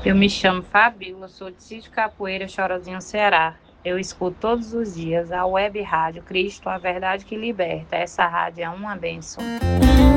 Eu me chamo Fabíola, sou de Sítio Capoeira, Chorozinho, Ceará. Eu escuto todos os dias a web rádio Cristo, a verdade que liberta. Essa rádio é uma bênção.